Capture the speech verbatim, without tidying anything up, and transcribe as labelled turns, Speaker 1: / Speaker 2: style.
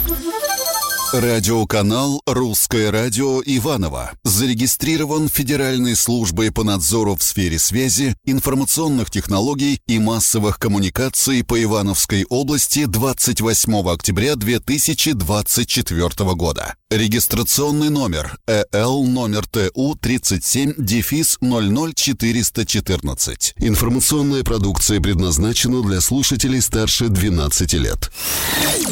Speaker 1: Радиоканал «Русское радио» Иваново зарегистрирован Федеральной службой по надзору в сфере связи, информационных технологий и массовых коммуникаций по Ивановской области двадцать восьмого октября две тысячи двадцать четвёртого года. Регистрационный номер э л номер тэ у тридцать семь ноль ноль четыреста четырнадцать. Информационная продукция предназначена для слушателей старше двенадцати лет.